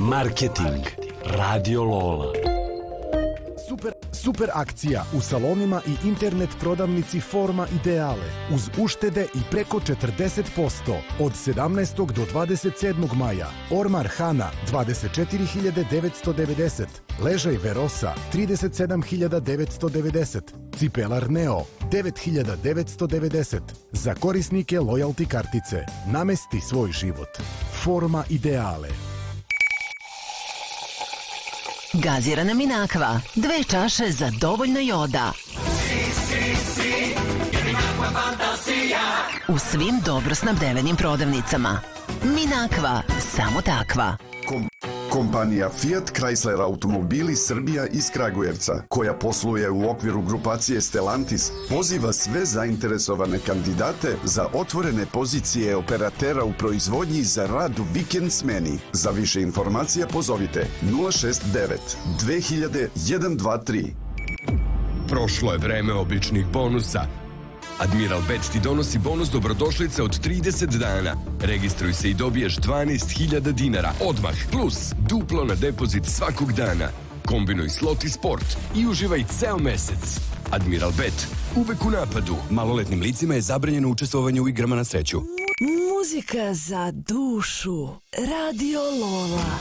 Marketing Radio Lola. Super akcija u salonima i internet prodavnici Forma Ideale uz uštede i preko 40% od 17. do 27. maja. Ormar Hana 24.990, ležaj Verosa 37.990, cipelar Neo 9.990. Za korisnike lojalty kartice. Namesti svoj život. Forma Ideale. Gazirana Minakva, 2 čaše za dovoljno joda. U svim dobro snabdevenim prodavnicama. Minakva, samo takva. Kompanija Fiat Chrysler Automobili Srbija iz Kragujevca, koja posluje u okviru grupacije Stellantis, poziva sve zainteresovane kandidate za otvorene pozicije operatera u proizvodnji za rad u vikend smeni. Za više informacija pozovite 069 2000 123. Prošlo je vreme običnih bonusa. Admiral Bet ti donosi bonus dobrodošlice od 30 dana. Registruj se i dobiješ 12.000 dinara odmah, plus duplo na depozit svakog dana. Kombinuj slot i sport i uživaj ceo mesec. Admiral Bet, uvek u napadu. Maloletnim licima je zabranjeno učestvovanje u igrama na sreću. Muzika za dušu. Radio Lola.